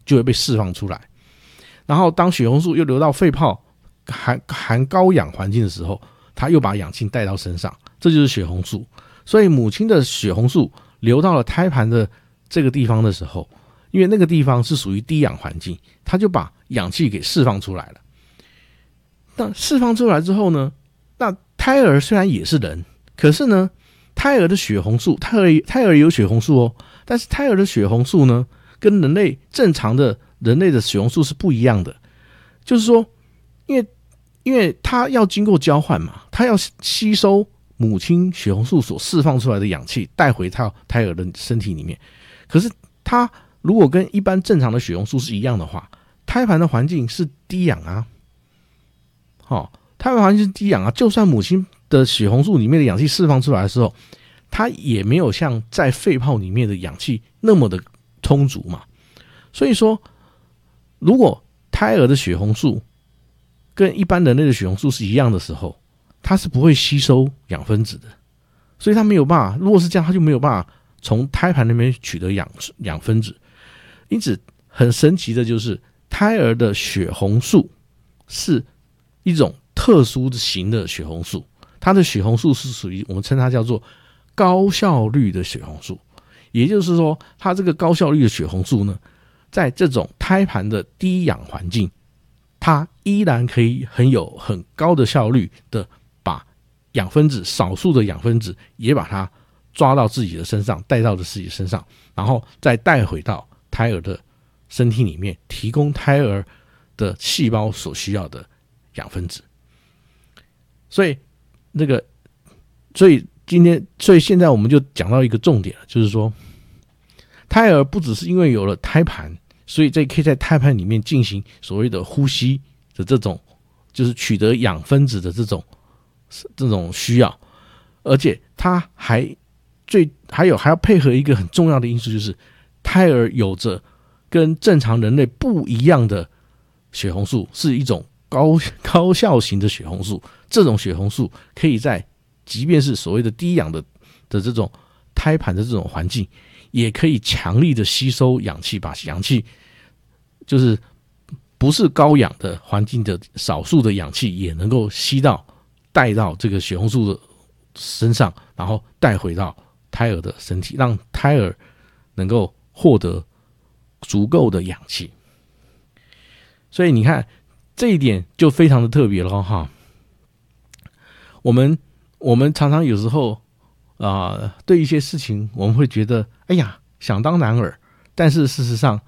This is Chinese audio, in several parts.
就会被释放出来。然后当血红素又流到肺泡含高氧环境的时候，它又把氧气带到身上，这就是血红素。所以母亲的血红素流到了胎盘的这个地方的时候，因为那个地方是属于低氧环境，它就把氧气给释放出来了。那释放出来之后呢，那胎儿虽然也是人，可是呢，胎儿的血红素，胎儿也有血红素哦，但是胎儿的血红素呢，跟正常的人类的血红素是不一样的。就是说，因为它要经过交换嘛，它要吸收母亲血红素所释放出来的氧气，带回到胎儿的身体里面。可是它如果跟一般正常的血红素是一样的话，胎盘的环境是低氧啊。胎盘环境是低氧啊，就算母亲的血红素里面的氧气释放出来的时候，它也没有像在肺泡里面的氧气那么的充足嘛。所以说，如果胎儿的血红素跟一般人类的血红素是一样的时候，它是不会吸收氧分子的，所以它没有办法，如果是这样，它就没有办法从胎盘那边取得氧分子。因此很神奇的就是胎儿的血红素是一种特殊型的血红素，它的血红素是属于我们称它叫做高效率的血红素。也就是说，它这个高效率的血红素呢，在这种胎盘的低氧环境，它依然可以很高的效率的把氧分子，少数的氧分子也把它抓到自己的身上，带到自己的身上，然后再带回到胎儿的身体里面，提供胎儿的细胞所需要的氧分子。所以现在我们就讲到一个重点了，就是说，胎儿不只是因为有了胎盘，所以可以在胎盘里面进行所谓的呼吸的这种，就是取得氧分子的这种需要，而且它还要配合一个很重要的因素，就是胎儿有着跟正常人类不一样的血红素，是一种高效型的血红素。这种血红素可以在即便是所谓的低氧的这种胎盘的这种环境，也可以强力的吸收氧气，把氧气就是不是高氧的环境的少数的氧气也能够带到这个血红素的身上，然后带回到胎儿的身体，让胎儿能够获得足够的氧气。所以你看这一点就非常的特别了哈。我们常常有时候对一些事情我们会觉得哎呀想当然耳，但是事实上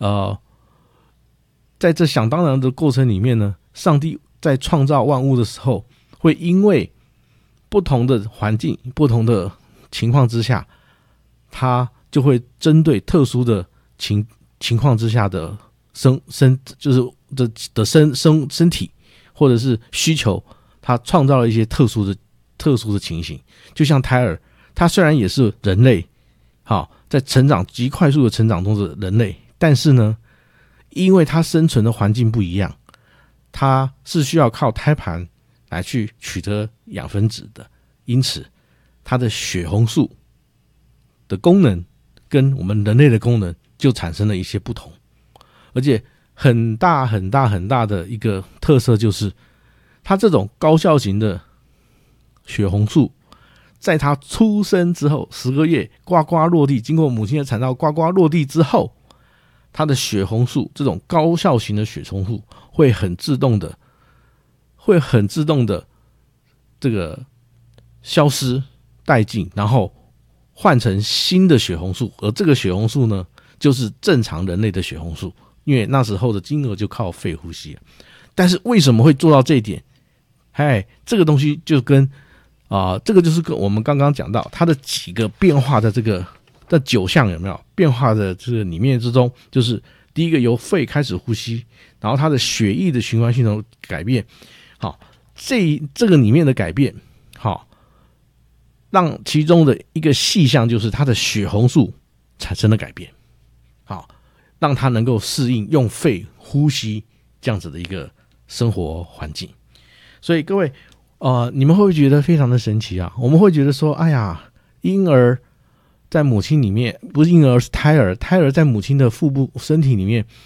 在这想当然的过程里面呢，上帝在创造万物的时候，会因为不同的环境、不同的情况之下，他就会针对特殊的情况之下的身体或者是需求，他创造了一些特殊的情形。就像胎儿，他虽然也是人类，在极快速的成长中的人类，但是呢，因为他生存的环境不一样，他是需要靠胎盘来去取得氧分子的，因此他的血红素的功能跟我们人类的功能就产生了一些不同。而且很大的一个特色就是，它这种高效型的血红素，在它出生之后10个月呱呱落地，经过母亲的产道呱呱落地之后，它的血红素这种高效型的血红素会很自动的这个消失殆尽，然后换成新的血红素，而这个血红素呢，就是正常人类的血红素，因为那时候的婴儿就靠肺呼吸了。但是为什么会做到这一点？这个东西就跟这个就是跟我们刚刚讲到它的几个变化的这9项有没有变化的这个里面之中，就是第一个由肺开始呼吸，然后它的血液的循环系统改变，这个里面的改变，让其中的一个细项就是它的血红素产生了改变，让它能够适应用肺呼吸这样子的一个生活环境。所以各位你们会不会觉得非常的神奇啊？我们会觉得说，哎呀，婴儿在母亲里面，不是婴儿是胎儿在母亲的腹部身体里面，